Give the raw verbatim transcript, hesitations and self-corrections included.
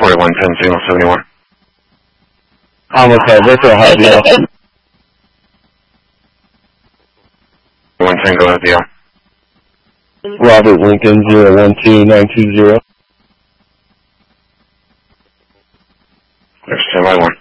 forty-one ten signal seventy-one. Homicide, what's your high deal? one ten, go ahead, deal. Robert Lincoln, zero one two nine two zero. There's ten by one.